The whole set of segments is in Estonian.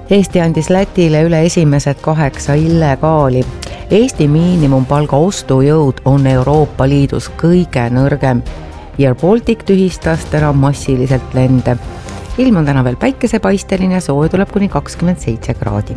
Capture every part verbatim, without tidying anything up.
Eesti andis Lätile üle esimesed kaheksa illegaali. Eesti miinimumpalga ostujõud on Euroopa Liidus kõige nõrgem. Air Baltic tühistas täna massiliselt lende. Ilm on täna veel päikesepaisteline, sooja tuleb kuni kakskümmend seitse kraadi.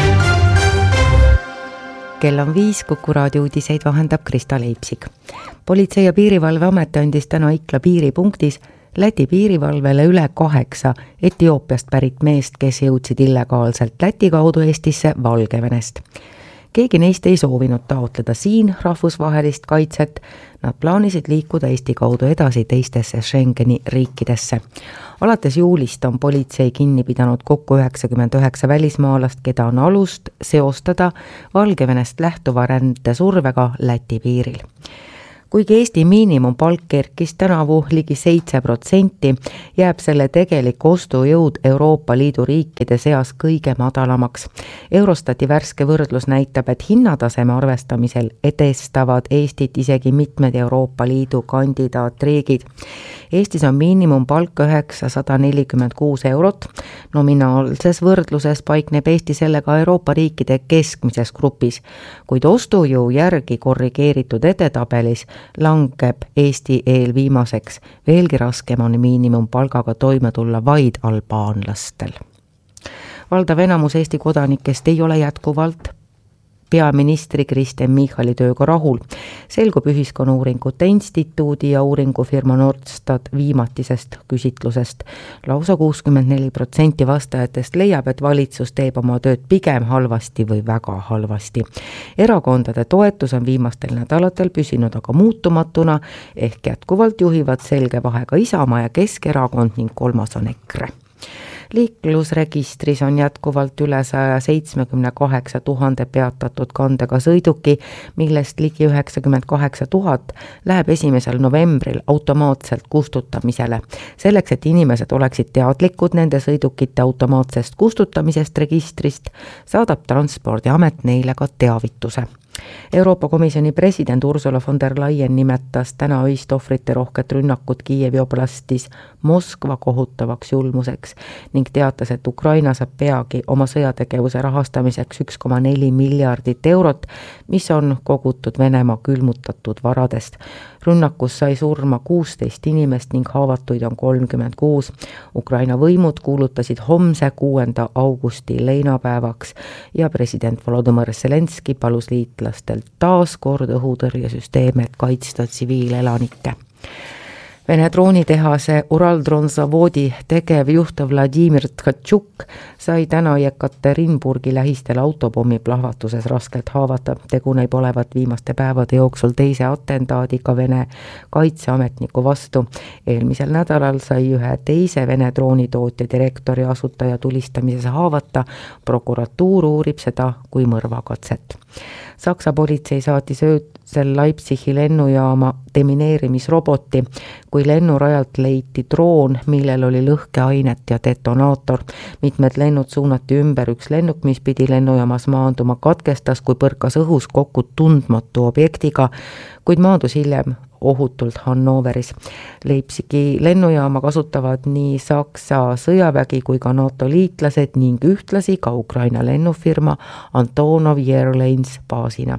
Kell on viis, Kuku raadio uudiseid vahendab Krista Leipsik. Politsei- ja piirivalveamet andis täna Ikla piiripunktis Läti piirivalvele üle kaheksa Etioopiast pärit meest, kes jõudsid illegaalselt Läti kaudu Eestisse Valgevenest. Keegi neist ei soovinud taotleda siin rahvusvahelist kaitset, nad plaanisid liikuda Eesti kaudu edasi teistesse Schengeni riikidesse. Alates juulist on politsei kinni pidanud kokku üheksakümmend üheksa välismaalast, keda on alust seostada Valgevenest lähtuva rände survega Läti piiril. Kuigi Eesti miinimumpalk kerkis tänavu ligi seitse protsenti, jääb selle tegelik ostujõud Euroopa Liidu riikide seas kõige madalamaks. Eurostati värske võrdlus näitab, et hinnataseme arvestamisel edestavad Eestit isegi mitmed Euroopa Liidu kandidaatriigid. Eestis on miinimumpalk üheksasada nelikümmend kuus eurot. Nominaalses võrdluses paikneb Eesti sellega Euroopa riikide keskmises grupis, kuid ostujõu järgi korrigeeritud edetabelis langeb Eesti eel viimaseks. Veelgi raskem on miinimumpalgaga toime tulla vaid albaanlastel. Valdav enamus Eesti kodanikest ei ole jätkuvalt peaministri Kristen Michali tööga rahul. Selgub Ühiskonnauuringute Instituudi ja uuringufirma Nordstat viimatisest küsitlusest. Lausa kuuskümmend neli protsenti vastajatest leiab, et valitsus teeb oma tööd pigem halvasti või väga halvasti. Erakondade toetus on viimastel nädalatel püsinud aga muutumatuna, ehk jätkuvalt juhivad selge vahega Isamaa ja Keskerakond ning kolmas on EKRE. Liiklusregistris on jätkuvalt üle saja seitsmekümne kaheksa tuhande peatatud kandega sõiduki, millest ligi üheksakümmend kaheksa tuhat läheb esimesel novembril automaatselt kustutamisele. Selleks, et inimesed oleksid teadlikud nende sõidukite automaatsest kustutamisest registrist, saadab Transpordiamet neile ka teavituse. Euroopa Komisjoni president Ursula von der Leyen nimetas täna öist ohvrite rohket rünnakut Kiievi oblastis Moskva kohutavaks julmuseks ning teatas, et Ukraina saab peagi oma sõjategevuse rahastamiseks üks koma neli miljardit eurot, mis on kogutud Venemaa külmutatud varadest. Rünnakus sai surma kuusteist inimest ning haavatuid on kolmkümmend kuus. Ukraina võimud kuulutasid homse kuuenda augusti leinapäevaks ja president Volodymyr Zelenski palus liitlastelt taas kord õhutõrjesüsteeme, et kaitsta tsiviilelanikke. Vene droonitehase Uraldronzavodi tegevjuht Vladimir Tkatšuk sai täna Jekaterinburgi lähistel autopommi plahvatuses raskelt haavata. Tegu näib olevat viimaste päevade jooksul teise atentaadiga Vene kaitseametniku vastu. Eelmisel nädalal sai ühe teise Vene droonitootja direktori asutaja tulistamises haavata. Prokuratuur uurib seda kui mõrvakatset. Saksa politsei saatis öösel Leipzigi lennujaama demineerimisroboti, kui lennurajalt leiti droon, millel oli lõhkeainet ja detonaator. Mitmed lennud suunati ümber, üks lennuk, mis pidi lennujaamas maanduma, katkestas, kui põrkas õhus kokku tundmatu objektiga, kuid maandus hiljem ohutult Hannoveris. Leipzigi lennujaama kasutavad nii Saksa sõjavägi kui ka NATO liitlased ning ühtlasi ka Ukraina lennufirma Antonov Airlines baasina.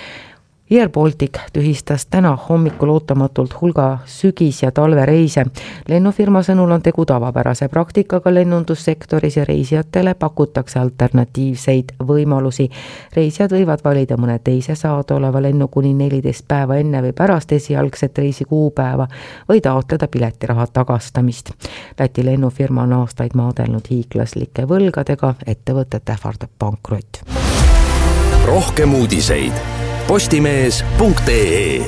Air Baltic tühistas täna hommikul ootamatult hulga sügis- ja talvereise. Lennufirma sõnul on tegu tavapärase praktikaga lennundussektoris ja reisijatele pakutakse alternatiivseid võimalusi. Reisijad võivad valida mõne teise saadaoleva lennu kuni neliteist päeva enne või pärast esialgset reisi kuupäeva või taotleda piletiraha tagastamist. Läti lennufirma on aastaid maadelnud hiiglaslike võlgadega, ettevõtet ähvardab pankrott. Rohkem uudiseid postimees punkt ee.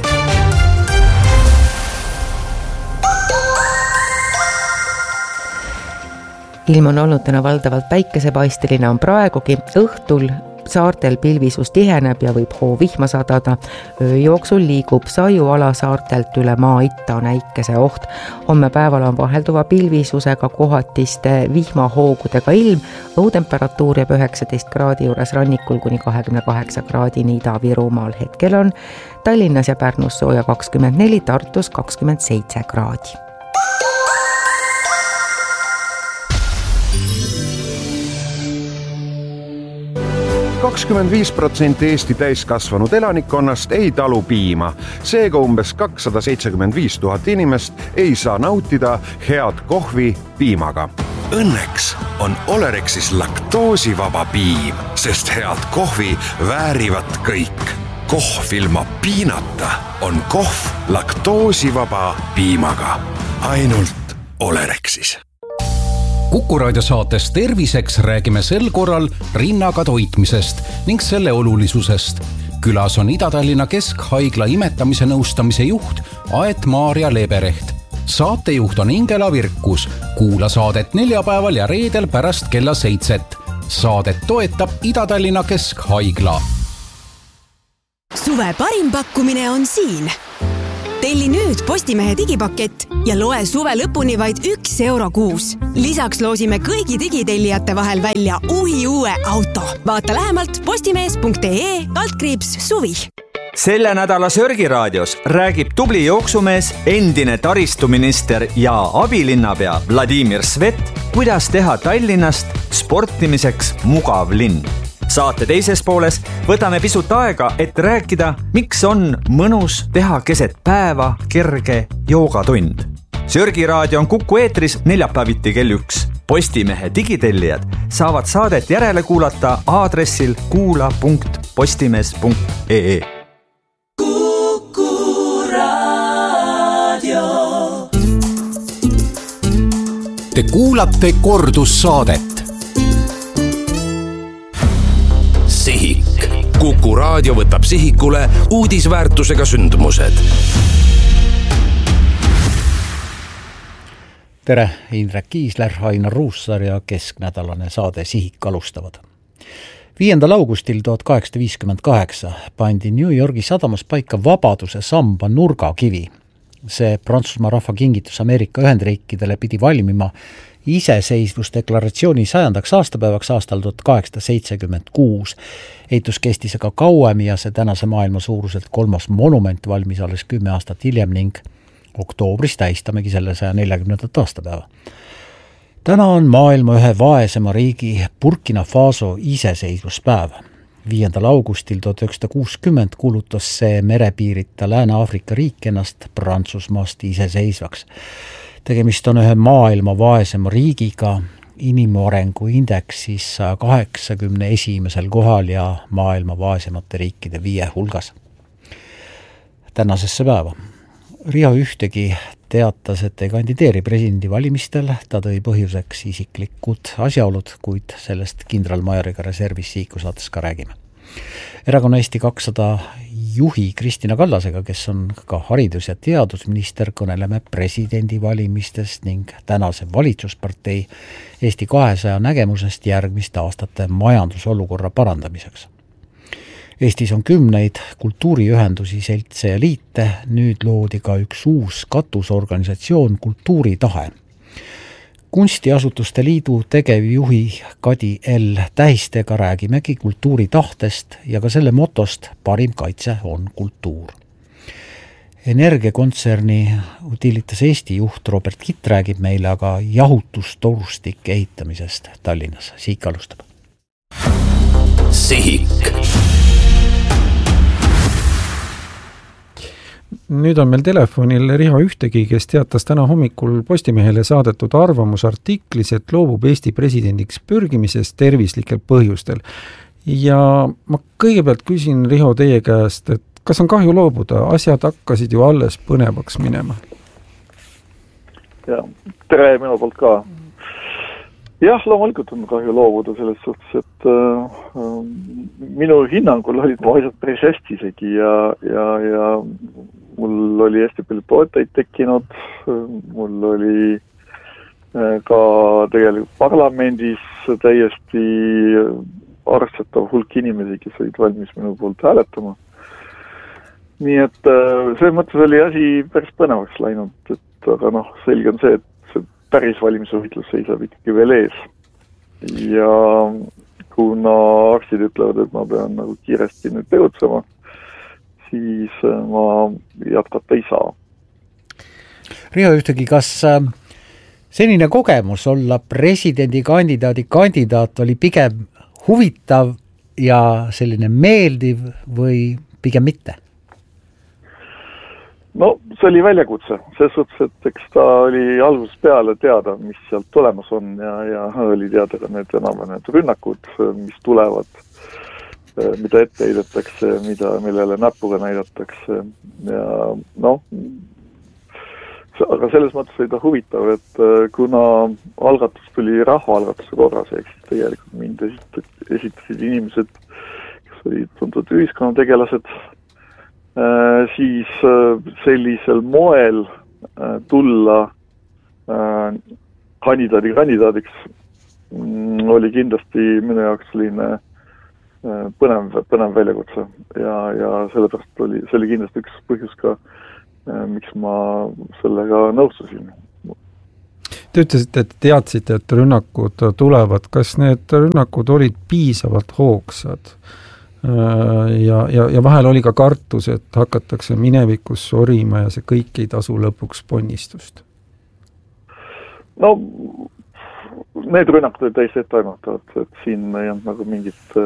Ilm on olnud täna valdavalt päikesepaisteline, on praegugi õhtul saartel pilvisus tiheneb ja võib hoovihma sadada. Öö jooksul liigub Saiuala saartelt üle maa itta näikese oht. Homme päeval on vahelduva pilvisusega kohatiste vihmahoogudega ilm. Õhutemperatuur jääb üheksateist kraadi juures rannikul kuni kahekümne kaheksa kraadini Ida-Virumaal. Hetkel on Tallinnas ja Pärnus sooja kakskümmend neli, Tartus kakskümmend seitse kraadi. kakskümmend viis protsenti Eesti täiskasvanud elanikkonnast ei talu piima. Seega umbes kakssada seitsekümmend viis tuhat inimest ei saa nautida head kohvi piimaga. Õnneks on Olerexis laktoosivaba piim, sest head kohvi väärivad kõik. Kohv ilma piinata on kohv laktoosivaba piimaga. Ainult Olerexis. Kuku Raadio saates Terviseks räägime sel korral rinnaga toitmisest ning selle olulisusest. Külas on Ida-Tallinna Keskhaigla imetamise nõustamise juht Aet Maarja Lebereht. Saatejuht on Ingela Virkus. Kuula saadet neljapäeval ja reedel pärast kella seitset. Saadet toetab Ida-Tallinna Keskhaigla. Suve parim pakkumine on siin. Telli nüüd Postimehe digipakett ja loe suve lõpuni vaid üks euro kuus. Lisaks loosime kõigi digitellijate vahel välja uhi uue auto. Vaata lähemalt postimees punkt ee altkriips suvi. Selle nädala Sörgiraadios räägib tubli jooksumees, endine taristuminister ja abilinnapea Vladimir Svet, kuidas teha Tallinnast sportimiseks mugav linn. Saate teises pooles võtame pisut aega, et rääkida, miks on mõnus teha keset päeva kerge joogatund. Sörgiraadio on Kuku eetris neljapäeviti kell üks. Postimehe digitellijad saavad saadet järele kuulata aadressil kuula punkt postimees punkt ee. Kuku Raadio. Te kuulate kordussaadet. Sihik. Kuku Raadio võtab sihikule uudisväärtusega sündmused. Tere, Indrek Kiisler, Ainar Ruussaar ja kesknädalane saade Sihik alustavad. viiendal augustil tuhat kaheksasada viiskümmend kaheksa pandi New Yorgi sadamas paika Vabaduse samba nurgakivi. See Prantsusmaa rahva kingitus Ameerika Ühendriikidele pidi valmima iseseisvusdeklaratsiooni sajandaks aastapäevaks aastal tuhat kaheksasada seitsekümmend kuus. Eitus kestis aga kauem ja see tänase maailma suuruselt kolmas monument valmis alles kümme aastat hiljem ning oktoobris tähistamegi selle saja neljakümnendat aastapäeva. Täna on maailma ühe vaesema riigi Burkina Faso iseseisvuspäev. viiendal augustil tuhat üheksasada kuuskümmend kuulutas see merepiirita Lääne-Aafrika riik ennast Prantsusmaast iseseisvaks. Tegemist on ühe maailma vaesema riigiga, inimarengu indeksis saja kaheksakümne esimesel kohal ja maailma vaesemate riikide viie hulgas. Tänasesse päeva. Riho Ühtegi teatas, et ei kandideeri presidendivalimistel, ta tõi põhjuseks isiklikud asjaolud, kuid sellest kindralmajoriga reservis Siiku saates ka räägime. Erakonna Eesti kakssada juhi Kristina Kallasega, kes on ka haridus- ja teadusminister, kõneleme presidendivalimistest ning tänase valitsuspartei Eesti kahesaja nägemusest järgmiste aastate majandusolukorra parandamiseks. Eestis on kümneid kultuuriühendusi, seltse ja liite, nüüd loodi ka üks uus katusorganisatsioon Kultuuritahe. Kunstiasutuste liidu tegevjuhi Kadi L. Tähistega räägimegi kultuuritahtest ja ka selle motost parim kaitse on kultuur. Energiakontserni Utilitas Eesti juht Robert Kitt räägib meile aga jahutustorustik ehitamisest Tallinnas. Siik alustab. Sihik. Nüüd on meil telefonil Riho Ühtegi, kes teatas täna hommikul Postimehele saadetud arvamusartiklis, et loobub Eesti presidendiks pürgimisest tervislikel põhjustel. Ja ma kõigepealt küsin Riho teie käest, et kas on kahju loobuda? Asjad hakkasid ju alles põnevaks minema. Ja, tere minu poolt ka. Jah, loomulikult on kahju loobuda selles suhtes, et äh, minu hinnangul olid mu asjad päris hästi isegi ja, ja, ja mul oli hästi palju toetajaid tekkinud, mul oli ka tegelikult parlamendis täiesti arvestatav hulk inimesi, kes olid valmis minu poolt hääletama. Nii et see mõttes oli asi päris põnevaks läinud, et aga noh, selge on see, et see päris valimisvõitlus seisab ikkagi veel ees. Ja kuna arstid ütlevad, et ma pean nagu kiiresti nüüd tegutsema, siis ma jätkata ei saa. Riho Ühtegi, kas senine kogemus olla presidendikandidaadi kandidaat oli pigem huvitav ja selline meeldiv või pigem mitte? No see oli väljakutse, selles suhtes, et eks ta oli algusest peale teada, mis sealt tulemas on ja, ja oli teada ka need enam need rünnakud, mis tulevad, mida ette heidetakse, mida, millele näpuga näidatakse ja noh, aga selles mõttes oli ta huvitav, et kuna algatus tuli rahvaalgatuse korras, ehk siis tegelikult mind esitasid inimesed, kes olid tuntud ühiskonnategelased, siis sellisel moel tulla kandidaadi kandidaadiks oli kindlasti minu jaoks selline põnev, põnev väljakutse ja, ja sellepärast oli, see oli kindlasti üks põhjus ka, miks ma sellega nõustusin. Te ütlesite, et teadsite, et rünnakud tulevad. Kas need rünnakud olid piisavalt hoogsad? Ja, ja, ja vahel oli ka kartus, et hakatakse minevikus sorima ja see kõik ei tasu lõpuks ponnistust. No, need rünnakud olid täiesti etteaimatavat, et siin ei olnud nagu mingit,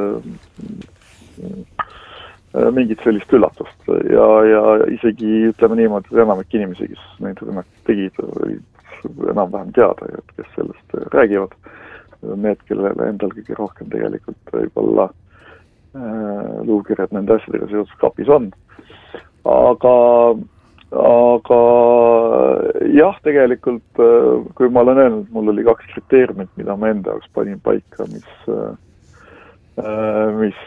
mingit sellist üllatust ja, ja isegi ütleme niimoodi, et enamik inimesi, kes neid rünnakud tegid, olid enam-vähem teada, et kes sellest räägivad. Need, kellele endal kõige rohkem tegelikult võib-olla luukirjad nende asjadega seoses kapis on. Aga, aga jah, tegelikult, kui ma olen öelnud, mul oli kaks kriteeriumit, mida ma enda jaoks panin paika, mis, mis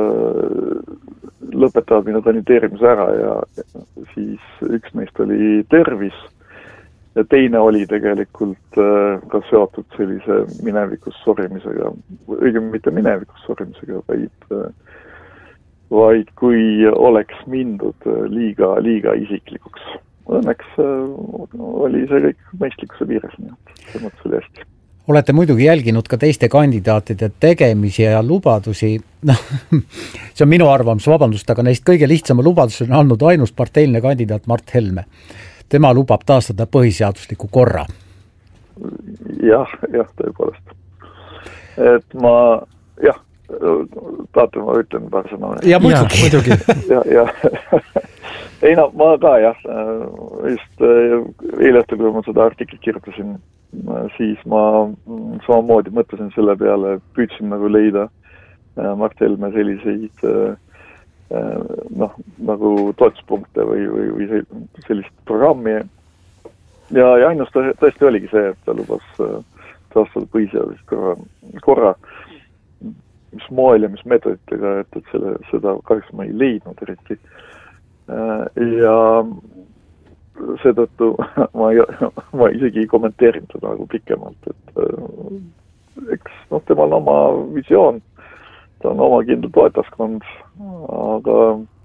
lõpetavad minu kandideerimise ära ja siis üks neist oli tervis ja teine oli tegelikult ka seotud sellise minevikus sorimisega, õigemini mitte minevikus sorimisega, vaid, vaid kui oleks mindud liiga, liiga isiklikuks. Õnneks oli see kõik mõistlikkuse piires, nii et see mõttes oli hästi. Olete muidugi jälginud ka teiste kandidaatide tegemisi ja lubadusi. No, see on minu arvamus, vabandust, aga neist kõige lihtsama lubadus on andnud ainus parteiline kandidaat Mart Helme. Tema lubab taastada põhiseadusliku korra. Jah, jah, tõepoolest. Et ma, jah, taate, ma ütlen paar sõna. Ja muidugi. Ja, muidugi. ja, ja. Ei no, ma ka jah, just eilestel, kui ma seda artiklit kirjutasin, siis ma samamoodi mõtlesin selle peale, püüdsin nagu leida Mart Helme selliseid noh, nagu toetuspunkte või, või, või sellist programmi. Ja, ja ainus tõesti oligi see, et ta lubas taastada põhiseaduslik korra, korra, mis moel ja mis meetoditega, et, et selle, seda kahjuks ma ei leidnud eriti. Ja seetõttu ma, ma isegi ei kommenteerinud seda nagu pikemalt, et eks noh, temal on oma visioon, ta on oma kindel toetaskond, aga,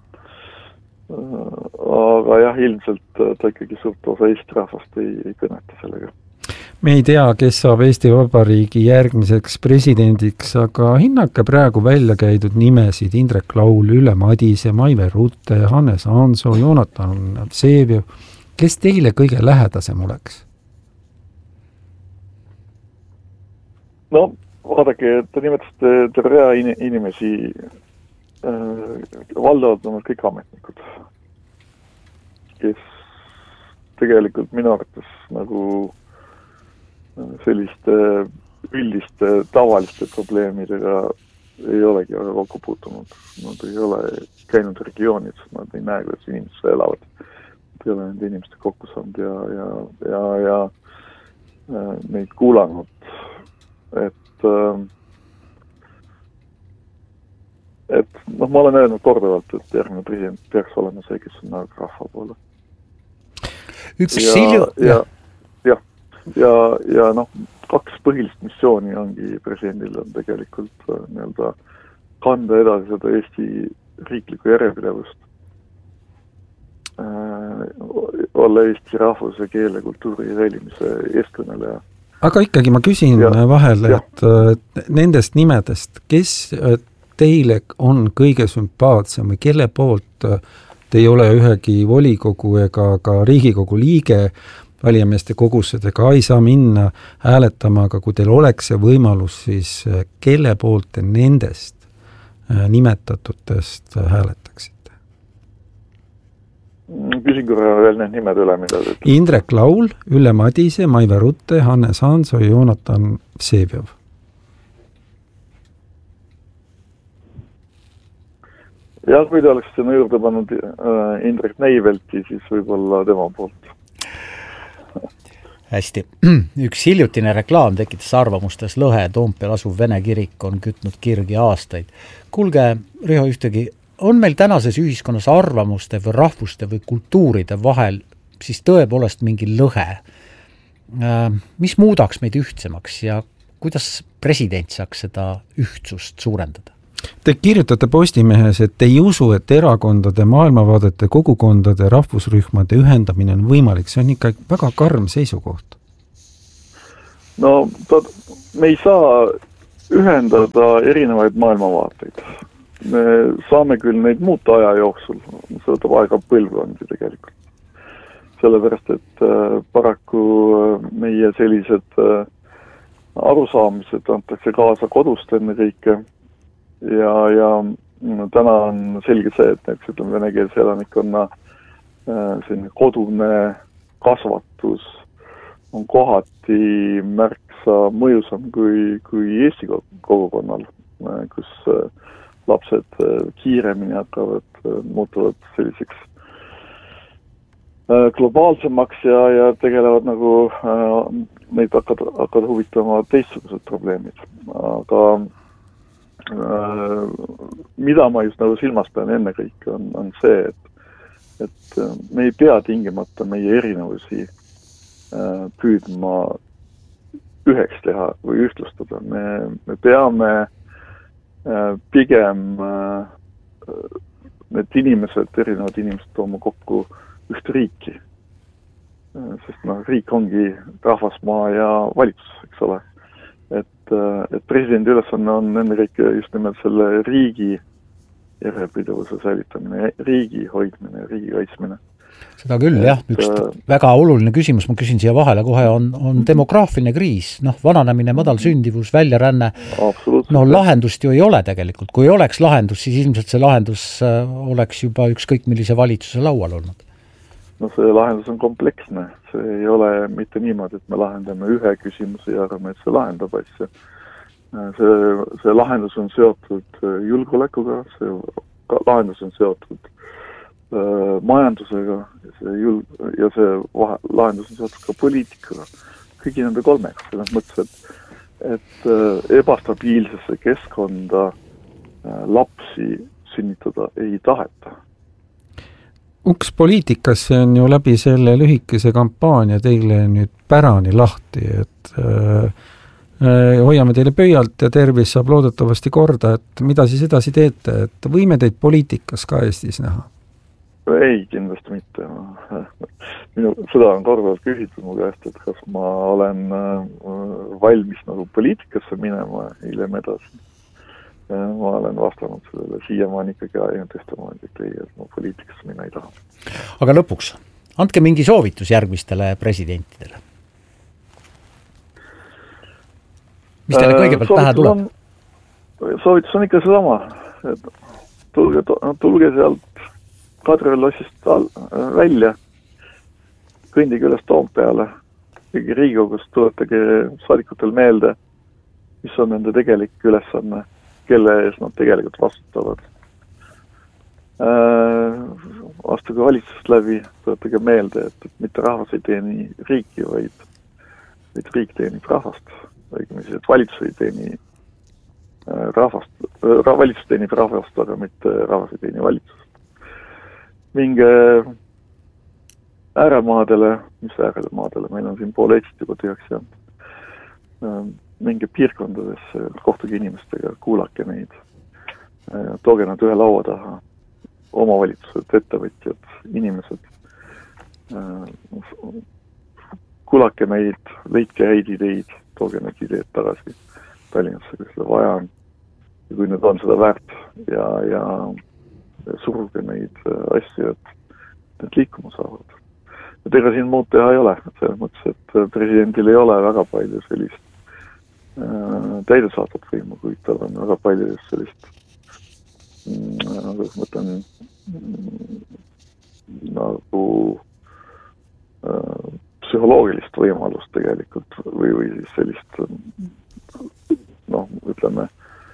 aga jah, ilmselt ta ikkagi suurt osa Eesti rahvast ei, ei kõneta sellega. Me ei tea, kes saab Eesti Vabariigi järgmiseks presidendiks, aga hinnake praegu välja käidud nimesid Indrek Laul, Ülle Madise, Maive Rutte, Hannes Hanso, Jonatan Vseviov. Kes teile kõige lähedasem oleks? No, vaadake, te nimetasite terve rea inimesi, äh, valdavad on kõik ametnikud, kes tegelikult minu arvates nagu selliste üldiste tavaliste probleemidega ei olegi väga kokku puutunud. Nad ei ole käinud regioonides, nad ei näe, kuidas inimesed elavad. Nad ei ole nende inimeste kokku saanud ja, ja, ja, ja äh, neid kuulanud, et äh, et noh, ma olen öelnud korduvalt, et järgmine president peaks olema see, kes on nagu rahva poole. Üks silju... Ja, ja, ja, ja noh, kaks põhilist missiooni ongi presidendil on tegelikult nii-öelda kanda edasi seda Eesti riiklikku järjepidevust, äh, olla Eesti rahvuse, keele, kultuuri säilimise eestkõneleja. Aga ikkagi ma küsin ja, vahel, et, et nendest nimedest, kes teile on kõige sümpaatsem või kelle poolt te ei ole ühegi volikogu ega ka Riigikogu liige, valijameeste kogussedega ei saa minna hääletama, aga kui teil oleks see võimalus, siis kelle poolt te nendest nimetatutest hääletaksite? Küsin korra veel need nimed üle, mida te... Indrek Laul, Ülle Madise, Maive Rutte, Hannes Hanso ja Joonatan Vseviov. Ja kui te oleks sinna juurde pannud Indrek Neivelti, siis võib-olla tema poolt. Hästi. Üks hiljutine reklaam tekitas arvamustes lõhe. Toompeal asuv Vene kirik on kütnud kirgi aastaid. Kuulge, Riho Ühtegi, on meil tänases ühiskonnas arvamuste või rahvuste või kultuuride vahel siis tõepoolest mingi lõhe? Mis muudaks meid ühtsemaks ja kuidas president saaks seda ühtsust suurendada? Te kirjutate Postimehes, et te ei usu, et erakondade, maailmavaadete, kogukondade, rahvusrühmade ühendamine on võimalik. See on ikka väga karm seisukoht. No, ta, me ei saa ühendada erinevaid maailmavaateid. Me saame küll neid muuta aja jooksul. See võtab aega põlvkondi tegelikult. Sellepärast, et äh, paraku meie sellised äh, arusaamised antakse kaasa kodust enne kõike. Ja, ja no, täna on selge see, et näiteks ütleme venekeelse elanikkonna äh, kodune kasvatus on kohati märksa mõjusam kui, kui Eesti kogukonnal, äh, kus äh, lapsed äh, kiiremini hakkavad, äh, muutuvad selliseks äh, globaalsemaks ja, ja tegelevad nagu äh, neid hakkad, hakkad huvitama teistsugused probleemid. Aga mida ma just nagu silmas pean enne kõik on, on see, et, et me ei pea tingimata meie erinevusi püüdma üheks teha või ühtlustada. Me, me peame pigem need inimesed, erinevad inimesed tooma kokku ühte riiki. Sest no, riik ongi rahvasmaa ja valitsus, eks ole. Et, et presidendi ülesanne on enne kõik just nimelt selle riigi järjepidevuse säilitamine, riigi hoidmine, riigi kaitsmine. Seda küll, et, jah. Üks äh, väga oluline küsimus, ma küsin siia vahele kohe, on, on demograafiline kriis. Noh, vananemine, madal sündivus, väljaränne. No lahendust ju ei ole tegelikult. Kui oleks lahendus, siis ilmselt see lahendus oleks juba ükskõik millise valitsuse laual olnud. No see lahendus on kompleksne. See ei ole mitte niimoodi, et me lahendame ühe küsimuse ja arvame, et see lahendab asja. See, see lahendus on seotud julgeolekuga, see lahendus on seotud äh, majandusega ja see, jul, ja see vahe, lahendus on seotud ka poliitikaga. Kõigi nende kolmega, selles mõttes, et, et äh, ebastabiilsesse keskkonda äh, lapsi sünnitada ei taheta. Uks poliitikasse on ju läbi selle lühikese kampaania teile nüüd pärani lahti, et äh, äh, hoiame teile pöialt ja tervis saab loodetavasti korda, et mida siis edasi teete, et võime teid poliitikas ka Eestis näha? Ei, kindlasti mitte. Minu, seda on korduvalt küsitud mu käest, et kas ma olen äh, valmis nagu poliitikasse minema hiljem edasi. Ma olen vastanud sellele siiamaani ikkagi aina testamaani, et ei, et ma poliitikasse minna ei taha. Aga lõpuks, andke mingi soovitus järgmistele presidentidele. Mis teile kõigepealt pähe tuleb? On, soovitus on ikka seesama, et tulge, tulge sealt Kadrioru lossist all, välja, kõndige üles Toompeale, kõigi Riigikogus tuletage saadikutel meelde, mis on nende tegelik ülesanne, kelle ees nad tegelikult vastutavad. Äh, astuge valitsusest läbi, tuletage meelde, et, et mitte rahvas ei teeni riiki, vaid, vaid riik teenib rahvast. Õigemisi, et valitsus ei teeni äh, rahvast, äh, valitsus teenib rahvast, aga mitte rahvas ei teeni valitsust. Minge ääremaadele, mis ääremaadele, meil on siin pool Eestit juba tühjaks jäänud. Äh, minge piirkondadesse, kohtuge inimestega, kuulake neid, tooge nad ühe laua taha, omavalitsused, ettevõtjad, inimesed, kuulake neid, leidke häid ideid, tooge need ideed tagasi Tallinnasse, kui seda vaja on, ja kui need on seda väärt ja, ja suruge neid asju, et need liikuma saavad. Ja ega siin muud teha ei ole, selles mõttes, et presidendil ei ole väga palju sellist täidesaatvat võimu, kuid tal on väga palju sellist kuidas ma mõtlen, nagu äh, psühholoogilist võimalust tegelikult või, või siis sellist, noh, ütleme,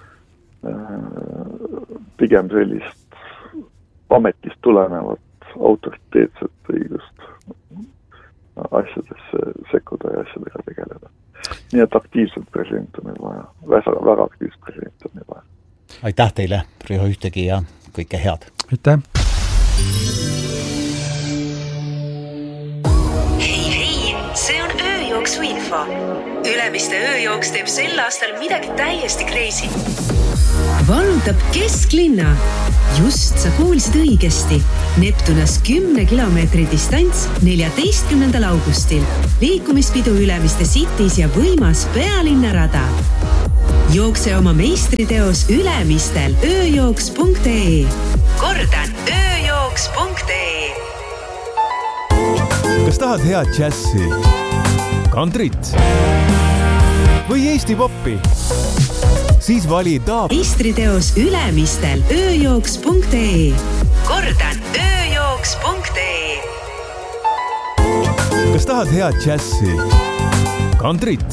äh, pigem sellist ametist tulenevat autoriteetset õigust asjadesse sekkuda ja asjadega tegeleda. Nii et aktiivselt president on meil vaja, väga, väga aktiivselt president on meil vaja. Aitäh teile, Riho Ühtegi, ja kõike head! Aitäh! Hei, hei, see on ööjooksu info. Ülemiste ööjooks teeb sel aastal midagi täiesti crazy. Vallutab kesklinna. Just sa kuulsid õigesti. Neptunas kümne kilomeetri distants neljateistkümnendal augustil. Liikumispidu Ülemiste Cities ja võimas pealinnarada. Jookse oma meistriteos Ülemistel ööjooks punkt ee. Kordan, ööjooks punkt ee. Kas tahad head džässi, kantrit või Eesti poppi? Siis vali Daab. Meistriteos Ülemistel ööjooks punkt ee. Kordan, ööjooks punkt ee. Kas tahad head džässi, kantrit